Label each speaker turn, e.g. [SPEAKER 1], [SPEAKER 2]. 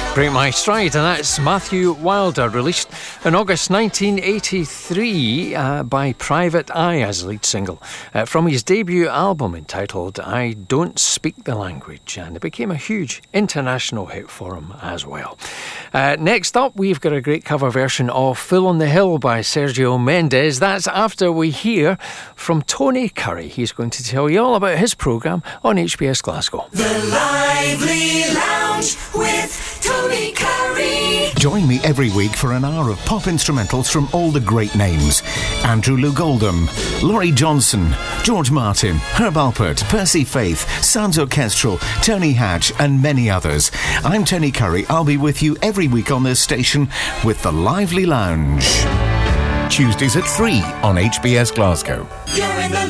[SPEAKER 1] Break My Stride, and that's Matthew Wilder, released in August 1983 by Private Eye as lead single from his debut album entitled I Don't Speak the Language, and it became a huge international hit for him as well. Next up, we've got a great cover version of Fool on the Hill by Sergio Mendes. That's after we hear from Tony Curry. He's going to tell you all about his programme on HBS Glasgow.
[SPEAKER 2] The Lively Lounge with Tony Curry.
[SPEAKER 3] Join me every week for an hour of pop instrumentals from all the great names. Andrew Loog Oldham, Laurie Johnson, George Martin, Herb Alpert, Percy Faith, Sounds Orchestral, Tony Hatch and many others. I'm Tony Curry. I'll be with you every week on this station with The Lively Lounge. Tuesdays at 3 on HBS Glasgow.
[SPEAKER 2] You're in the